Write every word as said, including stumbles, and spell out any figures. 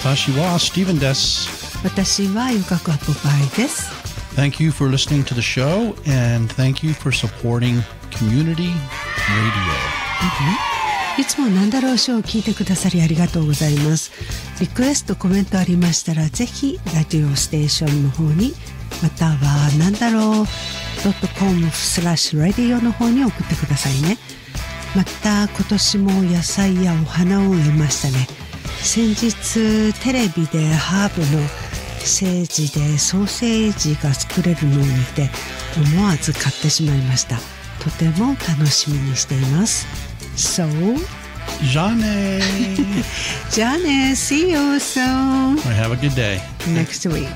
私はスティーブンです。 私はゆかこアップパイです。 Thank you for listening to the show and thank you for supporting community radio. いつもなんだろうショーを聞いてくださりありがとうございます。リクエストコメントありましたらぜひラジオステーションの方にまたはなんだろう .com スラッシュ radio の方に送ってくださいね。また今年も野菜やお花を植えましたね。先日テレビでハーブのセージでソーセージが作れるのを見て思わず買ってしまいました。とても楽しみにしています。So, じゃあねじゃあね See you soon. Have a good day. Next week.